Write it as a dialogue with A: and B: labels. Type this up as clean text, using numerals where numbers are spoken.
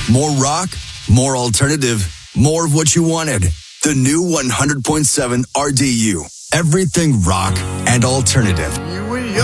A: More rock, more alternative, more of what you wanted. The new 100.7 RDU. Everything rock and alternative.